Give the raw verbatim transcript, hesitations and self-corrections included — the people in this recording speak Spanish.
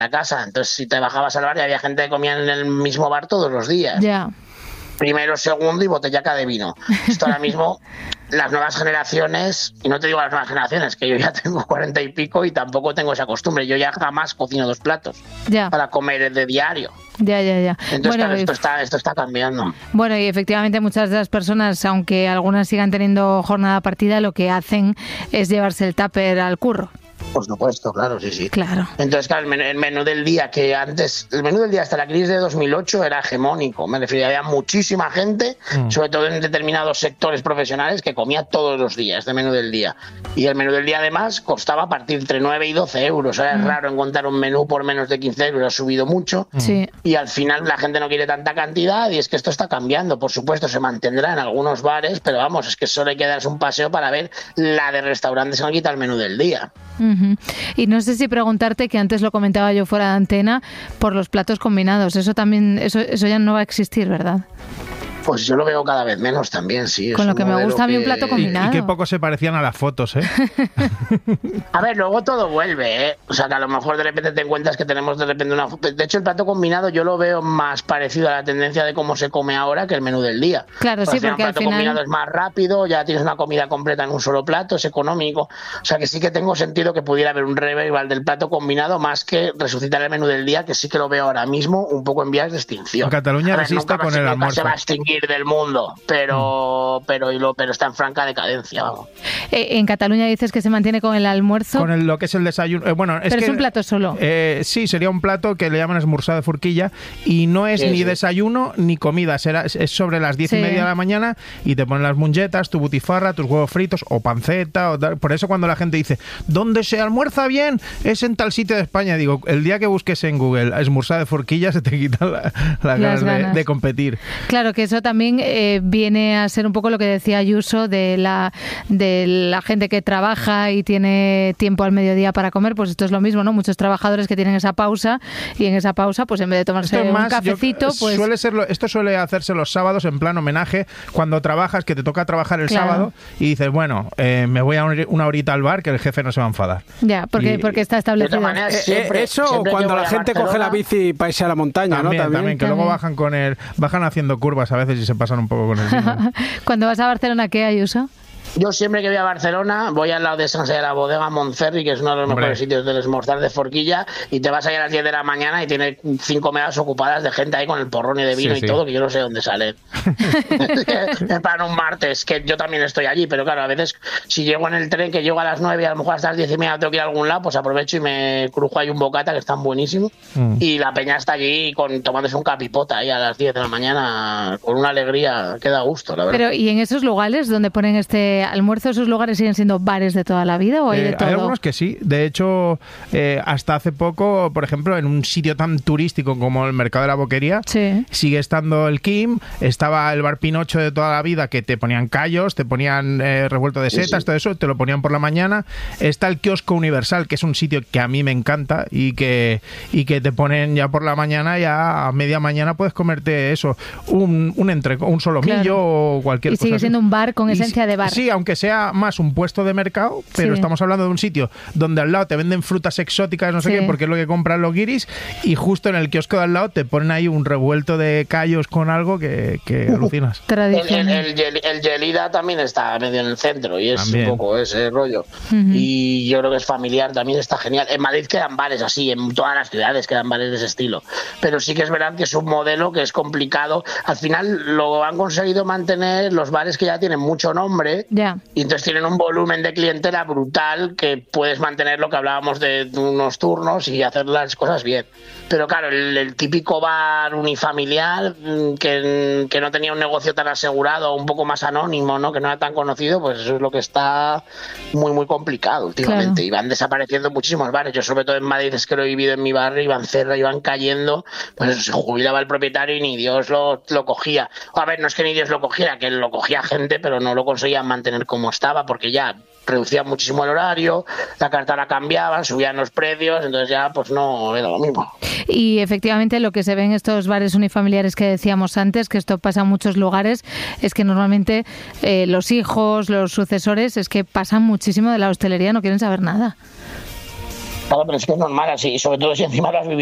la casa. Entonces, si te bajabas al bar, y había gente que comía en el mismo bar todos los días. Ya. Yeah. Primero, segundo y botellaca de vino. Esto ahora mismo, las nuevas generaciones, y no te digo las nuevas generaciones, que yo ya tengo cuarenta y pico y tampoco tengo esa costumbre. Yo ya jamás cocino dos platos yeah. para comer de diario. Ya, ya, ya. Entonces, bueno, claro, esto está, esto está cambiando. Bueno, y efectivamente muchas de las personas, aunque algunas sigan teniendo jornada partida, lo que hacen es llevarse el tupper al curro. Por supuesto, claro, sí, sí. Claro. Entonces, claro, el menú, el menú del día, que antes, el menú del día hasta la crisis de dos mil ocho era hegemónico. Me refiero, había muchísima gente, mm. sobre todo en determinados sectores profesionales, que comía todos los días este menú del día. Y el menú del día, además, costaba a partir entre nueve y doce euros. Ahora mm. es raro encontrar un menú por menos de quince euros, ha subido mucho. Sí. Y al final la gente no quiere tanta cantidad, y es que esto está cambiando. Por supuesto, se mantendrá en algunos bares, pero vamos, es que solo hay que darse un paseo para ver la de restaurantes que no quita el menú del día. Uh-huh. Y no sé si preguntarte, que antes lo comentaba yo fuera de antena, por los platos combinados. Eso también, eso, eso ya no va a existir, ¿verdad? Pues yo lo veo cada vez menos también, sí. Con lo que me gusta a mí un plato combinado. Y, y qué poco se parecían a las fotos, ¿eh? A ver, luego todo vuelve, ¿eh? O sea, que a lo mejor de repente te encuentras que tenemos de repente una... De hecho, el plato combinado yo lo veo más parecido a la tendencia de cómo se come ahora que el menú del día. Claro, sí, porque al final... El plato combinado es más rápido, ya tienes una comida completa en un solo plato, es económico. O sea, que sí que tengo sentido que pudiera haber un revival del plato combinado más que resucitar el menú del día, que sí que lo veo ahora mismo un poco en vías de extinción. En Cataluña resiste con el almuerzo. Se va a extinguir del mundo, pero pero y lo, pero está en franca decadencia, vamos. Eh, en Cataluña dices que se mantiene con el almuerzo. Con el, lo que es el desayuno. Eh, bueno, es pero que, es un plato solo. Eh, sí, sería un plato que le llaman esmorzar de forquilla y no es sí, ni sí. desayuno ni comida. Será, es sobre las diez sí. y media de la mañana y te ponen las mungetas, tu butifarra, tus huevos fritos o panceta. O tal. Por eso cuando la gente dice, ¿dónde se almuerza bien? Es en tal sitio de España. Digo, el día que busques en Google esmorzar de forquilla se te quita la, la ganas, ganas. De, de competir. Claro, que eso también eh, viene a ser un poco lo que decía Ayuso de la, de la gente que trabaja y tiene tiempo al mediodía para comer. Pues esto es lo mismo, ¿no? Muchos trabajadores que tienen esa pausa y en esa pausa, pues en vez de tomarse un más, cafecito, yo, pues... Suele serlo, esto suele hacerse los sábados en plan homenaje, cuando trabajas, que te toca trabajar el claro. sábado y dices, bueno, eh, me voy a una horita al bar que el jefe no se va a enfadar. Ya, porque, y, porque está establecido. Manera, siempre, eh, eso siempre cuando la gente Barcelona, coge la bici para irse a la montaña, también, ¿no? También, también, que también. Luego bajan con el, bajan haciendo curvas a veces y se pasan un poco con el vino. Cuando vas a Barcelona, ¿qué, Ayuso? Yo siempre que voy a Barcelona voy al lado de San de la bodega Montferri, que es uno de los Hombre. mejores sitios del esmorzar de forquilla, y te vas ahí a las diez de la mañana y tiene cinco megas ocupadas de gente ahí con el porrón y de vino sí, y sí. todo, que yo no sé dónde salen. En plan un martes, que yo también estoy allí, pero claro, a veces si llego en el tren, que llego a las nueve y a lo mejor hasta las diez y media tengo que ir a algún lado, pues aprovecho y me crujo ahí un bocata, que están buenísimos, mm. y la peña está allí con, tomándose un capipota ahí a las diez de la mañana, con una alegría que da gusto, la verdad. Pero, ¿y en esos lugares donde ponen este almuerzo, esos lugares siguen siendo bares de toda la vida o hay eh, de todo? Hay algunos que sí. De hecho, eh, hasta hace poco, por ejemplo, en un sitio tan turístico como el Mercado de la Boquería, sí. sigue estando el Kim, estaba el bar Pinocho de toda la vida, que te ponían callos, te ponían eh, revuelto de setas, sí, sí. todo eso, te lo ponían por la mañana. Está el Kiosco Universal, que es un sitio que a mí me encanta y que, y que te ponen ya por la mañana, ya a media mañana puedes comerte eso, un, un, entre, un solomillo claro. o cualquier y cosa. Y sigue siendo así. un bar con y esencia si, de bar. Sí, aunque sea más un puesto de mercado, pero sí. estamos hablando de un sitio donde al lado te venden frutas exóticas, no sé sí. qué, porque es lo que compran los guiris, y justo en el kiosco de al lado te ponen ahí un revuelto de callos con algo que, que uh, alucinas. El, el, el, el Gelida también está medio en el centro y es también. un poco ese rollo. Uh-huh. Y yo creo que es familiar, también está genial. En Madrid quedan bares así, en todas las ciudades quedan bares de ese estilo. Pero sí que es verdad que es un modelo que es complicado. Al final lo han conseguido mantener los bares que ya tienen mucho nombre. Yeah. Y entonces tienen un volumen de clientela brutal que puedes mantener lo que hablábamos de unos turnos y hacer las cosas bien. Pero claro, el, el típico bar unifamiliar que, que no tenía un negocio tan asegurado, un poco más anónimo, ¿no? Que no era tan conocido, pues eso es lo que está muy, muy complicado últimamente. Claro. Y van desapareciendo muchísimos bares. Yo sobre todo en Madrid es que lo he vivido en mi barrio, iban cerrando, iban cayendo, pues eso, se jubilaba el propietario y ni Dios lo, lo cogía. A ver, no es que ni Dios lo cogiera, que lo cogía gente, pero no lo conseguían mantener como estaba, porque ya reducían muchísimo el horario, la carta la cambiaban, subían los precios, entonces ya pues no era lo mismo. Y efectivamente lo que se ve en estos bares unifamiliares que decíamos antes, que esto pasa en muchos lugares, es que normalmente eh, los hijos, los sucesores, es que pasan muchísimo de la hostelería, no quieren saber nada. Claro, pero es que es normal así, sobre todo si encima lo has vivido